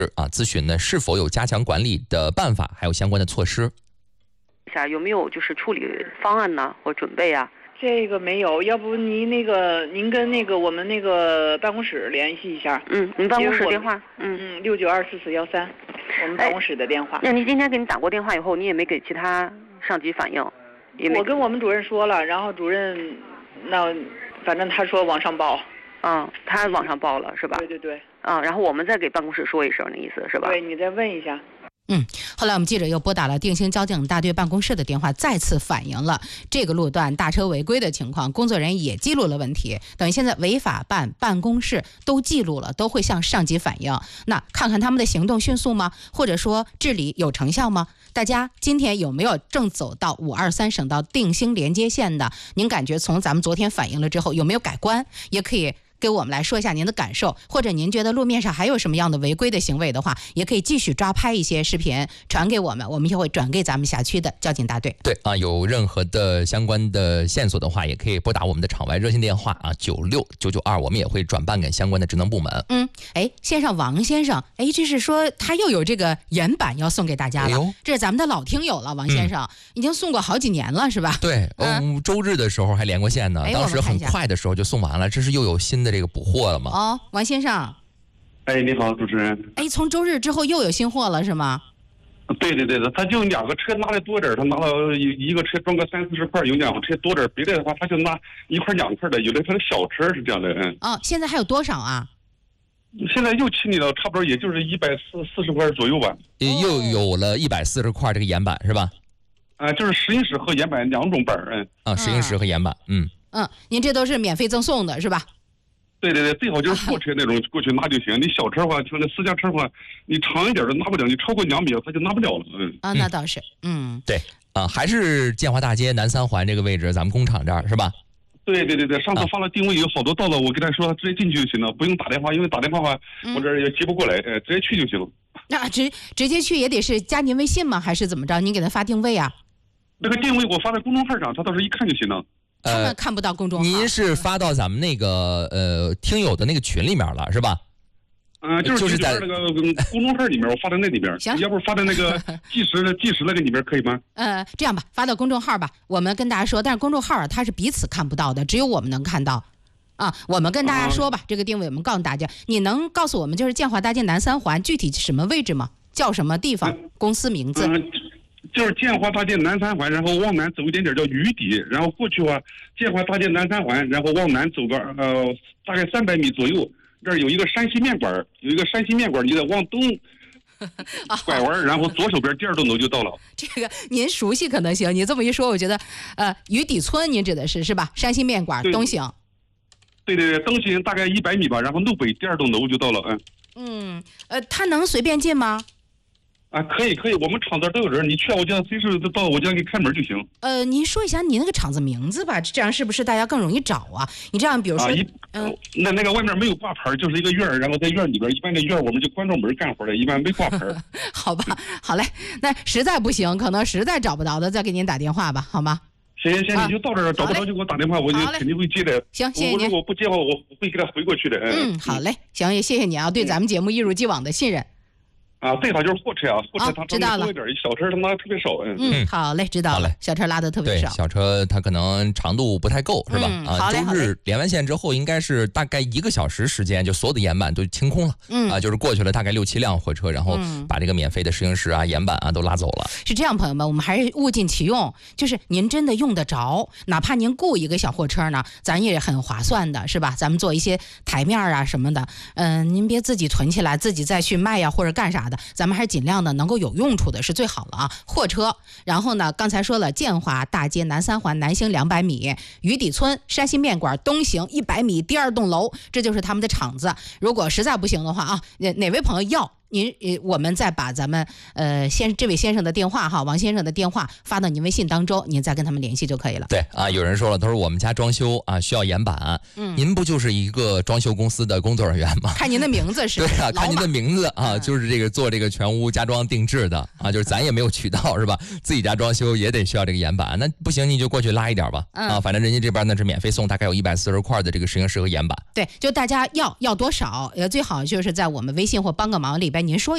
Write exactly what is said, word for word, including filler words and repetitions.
啊，咨询呢是否有加强管理的办法，还有相关的措施。 下有没有就是处理方案呢或准备啊？ 这个没有，要不您那个您跟那个我们那个办公室联系一下。 嗯，您办公室电话？ 嗯嗯，六九二四四幺三，我们办公室的电话。 那您今天给你打过电话以后，你也没给其他上级反映？ 我跟我们主任说了，然后主任那反正他说往上报。 嗯，他往上报了是吧？ 对对对。 啊，然后我们再给办公室说一声，那意思是吧？ 对，你再问一下。 嗯，后来我们记者又拨打了定兴交警大队办公室的电话，再次反映了这个路段大车违规的情况，工作人员也记录了问题，等于现在违法办办公室都记录了，都会向上级反映。那看看他们的行动迅速吗？或者说治理有成效吗？大家今天有没有正走到五二三省道定兴连接线的？您感觉从咱们昨天反映了之后有没有改观？也可以给我们来说一下您的感受，或者您觉得路面上还有什么样的违规的行为的话，也可以继续抓拍一些视频传给我们，我们也会转给咱们辖区的交警大队。 对啊，有任何的相关的线索的话，也可以拨打我们的场外热线电话啊，九六九九二，我们也会转办给相关的职能部门。 嗯，哎，线上王先生，哎，这是说他又有这个原版要送给大家了，哎、这是咱们的老听友了，王先生、嗯、已经送过好几年了，是吧？ 对，嗯，嗯周日的时候还连过线呢，哎、当时很快的时候就送完了，这是又有新的这个补货了吗？ 哦，王先生， 哎，你好，主持人。 哎，从周日之后又有新货了是吗？ 对对对的，他就两个车拿的多点，他拿了一个车装个三四十块，有两个车多点，别的话他就拿一块两块的，有的他的小车是这样的，嗯。 哦，现在还有多少啊？ 现在又清理了，差不多也就是一百四四十块左右吧。 又有了一百四十块这个岩板是吧？ 啊、呃，就是石英石和岩板两种板，嗯。 啊，石英石和岩板，嗯。 嗯，您这都是免费赠送的是吧？ 对对对，最好就是货车那种过去拿就行。你小车的话，像那私家车的话，你长一点的拿不了，你超过两米它就拿不了了。嗯啊，那倒是，嗯， 对啊，还是建华大街南三环这个位置，咱们工厂这儿是吧？ 对对对对，上次发了定位有好多道了，我跟他说直接进去就行了，不用打电话，因为打电话的话、嗯、我这儿也接不过来，呃，直接去就行了。 那直直接去也得是加您微信吗？还是怎么着？您给他发定位啊？ 那个定位我发在公众号上，他到时候一看就行了。 他们看不到公众号。 您是发到咱们那个呃听友的那个群里面了是吧？ 嗯、呃，就是在那个公众号里面，我发在那里边。 行， 要不发在那个计时的计时那个里边可以吗？ 呃，这样吧，发到公众号吧。我们跟大家说，但是公众号啊，它是彼此看不到的，只有我们能看到。啊，我们跟大家说吧，啊、这个定位我们告诉大家，你能告诉我们就是建华大街南三环具体什么位置吗？叫什么地方？嗯、公司名字？ 嗯就是建华大街南三环，然后往南走一点点叫鱼底，然后过去的话，建华大街南三环，然后往南走个呃大概三百米左右，这儿有一个山西面馆，有一个山西面馆，你得往东拐弯，然后左手边第二栋楼就到了。 这个您熟悉可能行，你这么一说，我觉得呃鱼底村您指的是是吧？山西面馆东行。 对对对，东行大概一百米吧，然后路北第二栋楼就到了，嗯。 嗯，呃，他能随便进吗？ 啊，可以可以，我们厂子都有人，你去我家随时到我家给开门就行。 呃，您说一下你那个厂子名字吧，这样是不是大家更容易找啊？你这样，比如说， 嗯、啊，那那个外面没有挂牌，就是一个院儿，然后在院里边，一般的院我们就关着门干活的，一般没挂牌。 好吧，好嘞，那实在不行，可能实在找不着的，再给您打电话吧，好吗？ 行行行，啊、你就到这儿，找不着就给我打电话，我就肯定会接的。 行，谢谢您。 如果不接的话，我会给他回过去的。 嗯，好嘞，行，也谢谢你啊，对咱们节目一如既往的信任。 啊，最好就是货车啊，货车它拉多一点，小车它拉特别少。 嗯嗯，好嘞，知道了。小车拉的特别少， 对，小车它可能长度不太够，是吧？ 嗯、 啊，周日连完线之后，应该是大概一个小时时间，就所有的岩板都清空了。嗯啊，就是过去了大概六七辆货车，然后把这个免费的石英石啊、岩板啊都拉走了。 是这样，朋友们，我们还是物尽其用，就是您真的用得着，哪怕您雇一个小货车呢，咱也很划算的，是吧？咱们做一些台面啊什么的，嗯、呃，您别自己囤起来，自己再去卖呀或者干啥的，咱们还是尽量。能够有用处的是最好了啊！货车，然后呢，刚才说了，建华大街南三环南行两百米，鱼底村山西面馆东行一百米，第二栋楼，这就是他们的厂子。如果实在不行的话啊，哪哪位朋友要？您呃，我们再把咱们呃先这位先生的电话哈，王先生的电话发到您微信当中，您再跟他们联系就可以了。 对啊，有人说了，他说我们家装修啊需要岩板，嗯，您不就是一个装修公司的工作人员吗？ 看您的名字是。 对啊，看您的名字啊，就是这个做这个全屋家装定制的啊，就是咱也没有渠道是吧？自己家装修也得需要这个岩板，那不行你就过去拉一点吧，嗯、啊，反正人家这边呢是免费送，大概有一百四十块的这个石英石和岩板。 对，就大家要要多少，呃，最好就是在我们微信或帮个忙里边您说。